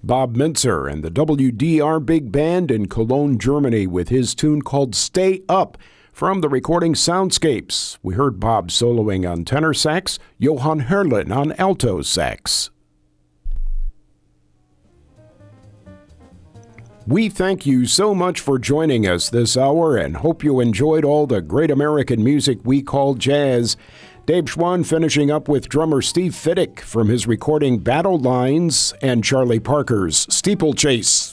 Bob Mintzer and the WDR Big Band in Cologne, Germany with his tune called Stay Up from the recording Soundscapes. We heard Bob soloing on tenor sax, Johann Herlin on alto sax. We thank you so much for joining us this hour and hope you enjoyed all the great American music we call jazz. Dave Schwann finishing up with drummer Steve Fiddick from his recording Battle Lines and Charlie Parker's Steeplechase.